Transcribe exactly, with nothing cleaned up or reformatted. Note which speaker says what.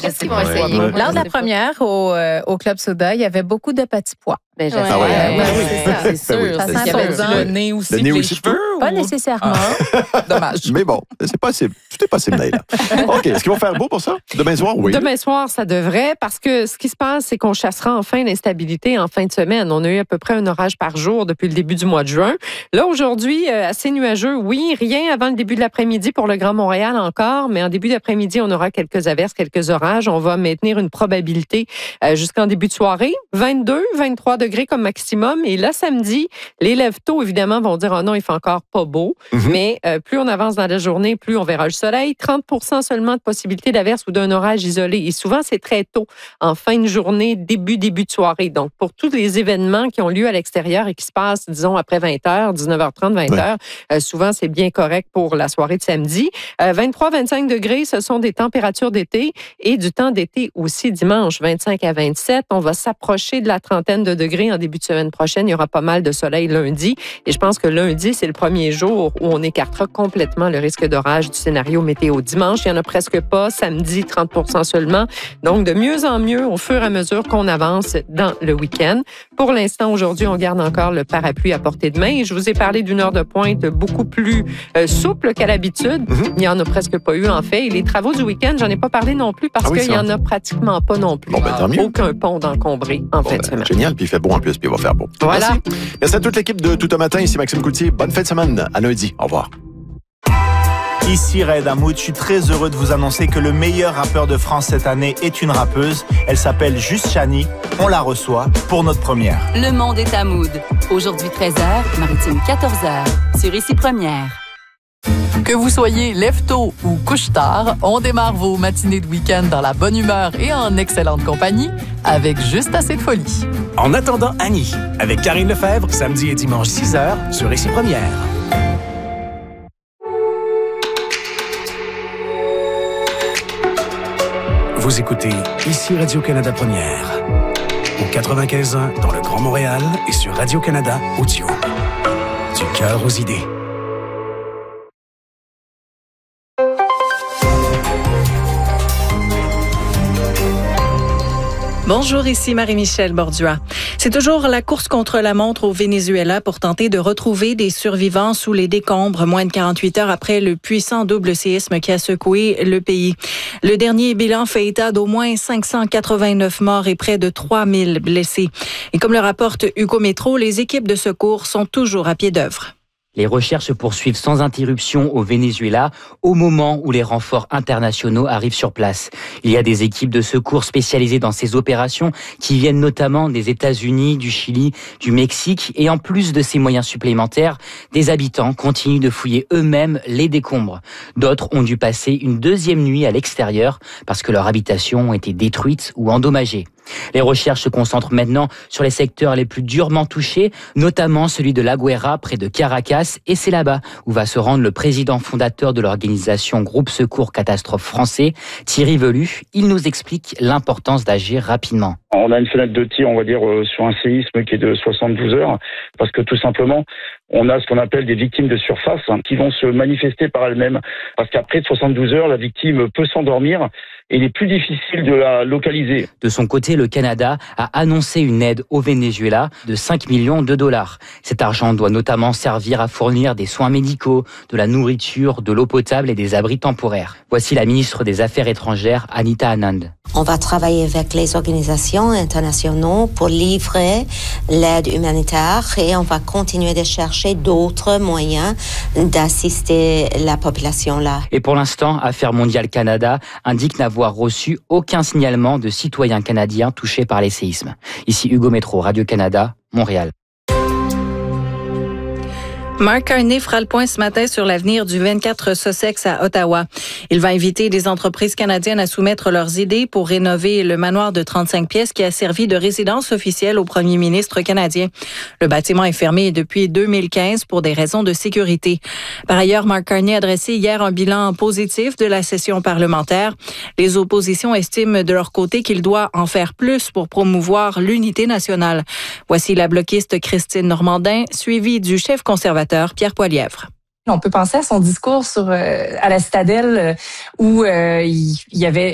Speaker 1: qu'est-ce qu'ils vont essayer?
Speaker 2: Ouais. Lors de la première, au, euh, au Club Soda, il y avait beaucoup de petits pois.
Speaker 1: Ben,
Speaker 3: Ouais. Ah ouais,
Speaker 2: ouais,
Speaker 3: ouais,
Speaker 2: oui,
Speaker 3: c'est ça.
Speaker 4: C'est sûr.
Speaker 2: Ça
Speaker 4: C'est
Speaker 2: sent
Speaker 4: qu'il y avait
Speaker 2: imposant.
Speaker 4: le nez aussi,
Speaker 3: Le nez
Speaker 4: les
Speaker 3: aussi,
Speaker 4: cheveux.
Speaker 2: Pas
Speaker 4: ou-
Speaker 2: nécessairement.
Speaker 4: Ah. Dommage.
Speaker 3: Mais bon, c'est possible. Tout est possible, Naïla. OK. Est-ce qu'ils vont faire beau pour ça? Demain soir, oui.
Speaker 5: Demain soir, ça devrait, parce que ce qui se passe, c'est qu'on chassera enfin l'instabilité en fin de semaine. On a eu à peu près un orage par jour depuis le début du mois de juin. Là, aujourd'hui, euh, assez nuageux, oui. Rien avant le début de l'après-midi pour le Grand Montréal encore, mais en début d'après-midi, on aura quelques averses, quelques orages. On va maintenir une probabilité euh, jusqu'en début de soirée. vingt-deux, vingt-trois degrés comme maximum. Et là, samedi, les lève-tôt, évidemment, vont dire « Oh non, il fait encore pas beau.
Speaker 3: Mm-hmm. »
Speaker 5: Mais euh, plus on avance dans la journée, plus on verra le soleil. trente pour cent seulement de possibilité d'averse ou d'un orage isolé. Et souvent, c'est très tôt, en fin de journée, début, début de soirée. Donc, pour tous les événements qui ont lieu à l'extérieur et qui se passent, disons, après vingt heures, dix-neuf heures trente, vingt heures, euh, souvent, c'est bien correct pour la soirée de samedi. Euh, vingt-trois, vingt-cinq degrés, ce sont des températures d'été et du temps d'été aussi dimanche, vingt-cinq à vingt-sept. On va s'approcher de la trentaine de degrés en début de semaine prochaine. Il y aura pas mal de soleil lundi. Et je pense que lundi, c'est le premier jour où on écartera complètement le risque d'orage du scénario météo. Dimanche, il n'y en a presque pas. Samedi, trente pour cent seulement. Donc, de mieux en mieux au fur et à mesure qu'on avance dans le week-end. Pour l'instant, aujourd'hui, on garde encore le parapluie à portée de main. Et je vous ai parlé d'une heure de pointe beaucoup plus euh, souple qu'à l'habitude. Mm-hmm. Il n'y en a presque pas eu, en fait. Et les travaux du week-end, j'en ai pas parlé non plus parce
Speaker 3: ah oui,
Speaker 5: qu'il n'y en a pratiquement pas non plus.
Speaker 3: Bon, ben, tant mieux.
Speaker 5: Aucun pont d'encombré en
Speaker 3: bon,
Speaker 5: fin
Speaker 3: ben,
Speaker 5: de semaine.
Speaker 3: Génial, puis il fait beau en plus, puis il va faire beau.
Speaker 5: Voilà.
Speaker 3: Merci. Merci à toute l'équipe de Tout un matin. Ici Maxime Coutier. Bonne fin de semaine. À lundi. Au revoir.
Speaker 6: Ici Red Hamoud, je suis très heureux de vous annoncer que le meilleur rappeur de France cette année est une rappeuse. Elle s'appelle Juste Chani. On la reçoit pour notre première.
Speaker 7: Le monde est à Mood. Aujourd'hui treize heures, Maritime quatorze heures. Sur Ici Première.
Speaker 8: Que vous soyez lève-tôt ou couche-tard, on démarre vos matinées de week-end dans la bonne humeur et en excellente compagnie avec juste assez de folie.
Speaker 9: En attendant Annie, avec Karine Lefebvre, samedi et dimanche six heures sur Ici Première. Vous écoutez Ici Radio-Canada Première. Au quatre-vingt-quinze ans dans le Grand Montréal et sur Radio-Canada Audio. Du cœur aux idées.
Speaker 10: Bonjour, ici Marie-Michel Bordua. C'est toujours la course contre la montre au Venezuela pour tenter de retrouver des survivants sous les décombres moins de quarante-huit heures après le puissant double séisme qui a secoué le pays. Le dernier bilan fait état d'au moins cinq cent quatre-vingt-neuf morts et près de trois mille blessés. Et comme le rapporte Hugo Métro, les équipes de secours sont toujours à pied d'œuvre.
Speaker 11: Les recherches se poursuivent sans interruption au Venezuela au moment où les renforts internationaux arrivent sur place. Il y a des équipes de secours spécialisées dans ces opérations qui viennent notamment des États-Unis, du Chili, du Mexique. Et en plus de ces moyens supplémentaires, des habitants continuent de fouiller eux-mêmes les décombres. D'autres ont dû passer une deuxième nuit à l'extérieur parce que leurs habitations ont été détruites ou endommagées. Les recherches se concentrent maintenant sur les secteurs les plus durement touchés, notamment celui de La Guaira, près de Caracas, et c'est là-bas où va se rendre le président fondateur de l'organisation Groupe Secours Catastrophe français, Thierry Velu. Il nous explique l'importance d'agir rapidement.
Speaker 12: On a une fenêtre de tir, on va dire, sur un séisme qui est de soixante-douze heures, parce que tout simplement, on a ce qu'on appelle des victimes de surface hein, qui vont se manifester par elles-mêmes, parce qu'après soixante-douze heures, la victime peut s'endormir et il est plus difficile de la localiser.
Speaker 11: De son côté, le Canada a annoncé une aide au Venezuela de cinq millions de dollars. Cet argent doit notamment servir à fournir des soins médicaux, de la nourriture, de l'eau potable et des abris temporaires. Voici la ministre des Affaires étrangères, Anita Anand.
Speaker 13: On va travailler avec les organisations internationales pour livrer l'aide humanitaire et on va continuer de chercher d'autres moyens d'assister la population là.
Speaker 11: Et pour l'instant, Affaires mondiales Canada indique n'avoir reçu aucun signalement de citoyens canadiens touchés par les séismes. Ici Hugo Métro, Radio-Canada, Montréal.
Speaker 10: Mark Carney fera le point ce matin sur l'avenir du vingt-quatre Sussex à Ottawa. Il va inviter des entreprises canadiennes à soumettre leurs idées pour rénover le manoir de trente-cinq pièces qui a servi de résidence officielle au premier ministre canadien. Le bâtiment est fermé depuis deux mille quinze pour des raisons de sécurité. Par ailleurs, Mark Carney a dressé hier un bilan positif de la session parlementaire. Les oppositions estiment de leur côté qu'il doit en faire plus pour promouvoir l'unité nationale. Voici la bloquiste Christine Normandin, suivie du chef conservateur Pierre Poilievre.
Speaker 14: On peut penser à son discours sur euh, à la Citadelle euh, où euh, il y avait